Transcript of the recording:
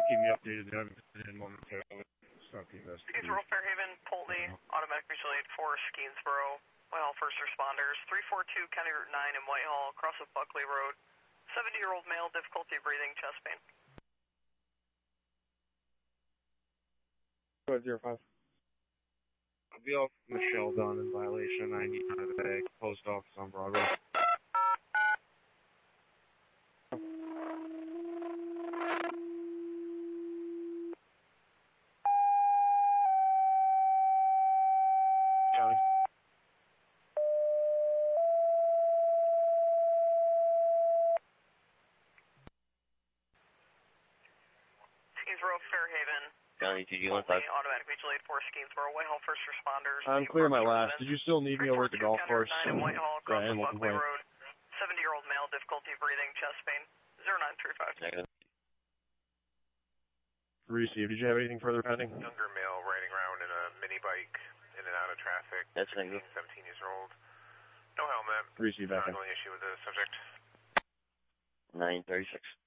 keep me updated. They haven't been in momentarily. Stop the investigation. Skeensboro, Fairhaven, Pulte, automatic mutual aid 4, Skeensboro, Whitehall first responders, 342 County Route 9 in Whitehall, across of Buckley Road, 70-year-old male, difficulty breathing, chest pain. Go ahead, 05. I'll be off Michelle Dunn in violation 99A, post office on Broadway. County. Skeensboro, Fairhaven. County TG-15. Automatic mutual aid 4, Skeensboro, Whitehall first responders. I'm clear my last. Did you still need me over at the golf course? 9 in Whitehall, across the Buckley Road. 70-year-old male, difficulty breathing, chest pain. 0935. Negative. Received. Did you have anything further pending? Younger male riding around in a mini bike in and out of traffic. That's negative. 17 years old. No helmet. Received back in. Ongoing issue with the subject. 936.